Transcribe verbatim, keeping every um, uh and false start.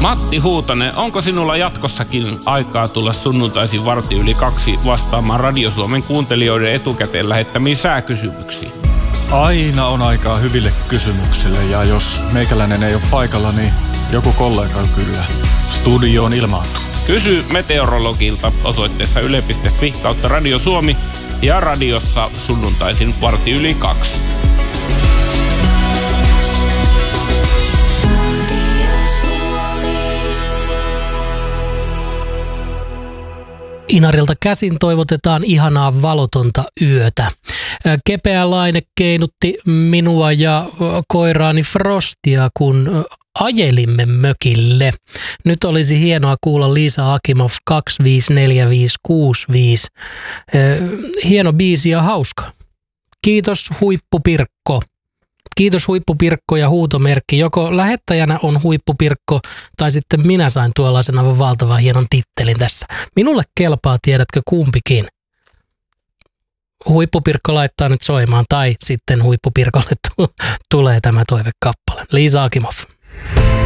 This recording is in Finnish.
Matti Huutonen, onko sinulla jatkossakin aikaa tulla sunnuntaisin varti yli kaksi vastaamaan Radio Suomen kuuntelijoiden etukäteen lähettämiin sääkysymyksiin? Aina on aikaa hyville kysymyksille ja jos meikäläinen ei ole paikalla, niin joku kollega kyllä studioon ilmaantuu. Kysy meteorologilta osoitteessa yle piste fi kautta Radio Suomi ja radiossa sunnuntaisin varti yli kaksi. Inarilta käsin toivotetaan ihanaa valotonta yötä. Kepeä laine keinutti minua ja koiraani Frostia, kun ajelimme mökille. Nyt olisi hienoa kuulla Liisa Akimov kaksi viisi neljä viisi kuusi viisi. Hieno biisi ja hauska. Kiitos Huippupirkko. Kiitos Huippupirkko ja huutomerkki. Joko lähettäjänä on Huippupirkko tai sitten minä sain tuollaisen aivan valtavan hienon tittelin tässä. Minulle kelpaa, tiedätkö, kumpikin. Huippupirkko laittaa nyt soimaan tai sitten Huippupirkolle tulee tämä toivekappale. Liisa Akimov.